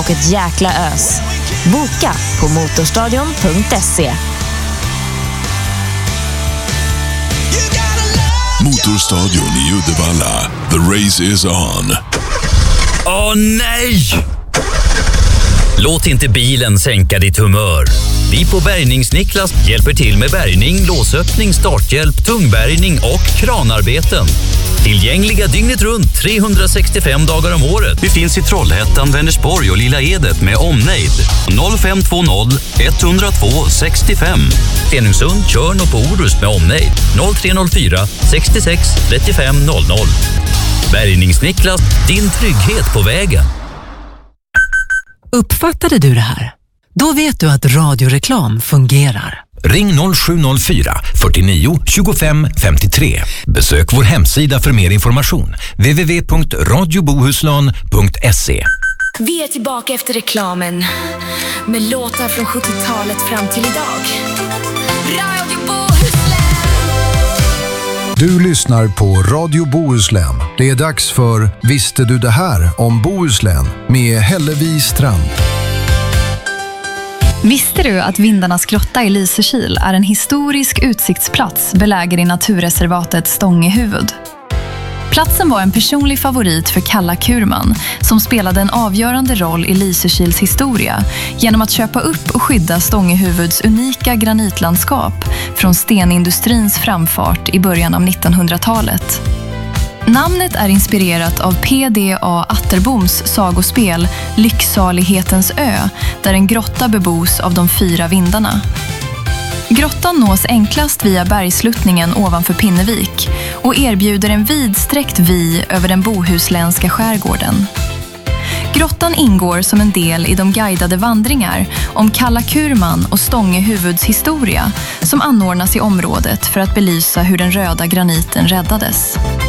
och ett jäkla ös. Boka på motorstadion.se. Motorstadion i Uddevalla. The race is on. Åh nej! Låt inte bilen sänka ditt humör. Vi på Bärgningsniklas hjälper till med bärgning, låsöppning, starthjälp, tungbärgning och kranarbeten. Tillgängliga dygnet runt 365 dagar om året. Vi finns i Trollhättan, Vänersborg och Lilla Edet med omnejd. 0520 102 65. Stenungsund, Tjörn och på Orust med omnejd. 0304 66 35 00. Bärgningsniklas, din trygghet på vägen. Uppfattade du det här? Då vet du att radioreklam fungerar. Ring 0704 49 25 53. Besök vår hemsida för mer information. www.radiobohuslän.se. Vi är tillbaka efter reklamen med låtar från 70-talet fram till idag. Radio Bohuslän. Du lyssnar på Radio Bohuslän. Det är dags för Visste du det här om Bohuslän med Hellevi Strand. Visste du att Vindarnas grotta i Lysekil är en historisk utsiktsplats belägen i naturreservatet Stångehuvud? Platsen var en personlig favorit för Kalla Kurman som spelade en avgörande roll i Lysekils historia genom att köpa upp och skydda Stångehuvuds unika granitlandskap från stenindustrins framfart i början av 1900-talet. Namnet är inspirerat av P.D.A. Atterboms sagospel Lycksalighetens ö, där en grotta bebos av de 4 vindarna. Grottan nås enklast via bergsluttningen ovanför Pinnevik och erbjuder en vidsträckt vy över den bohuslänska skärgården. Grottan ingår som en del i de guidade vandringar om Kalla Kurman och Stångehuvuds historia som anordnas i området för att belysa hur den röda graniten räddades.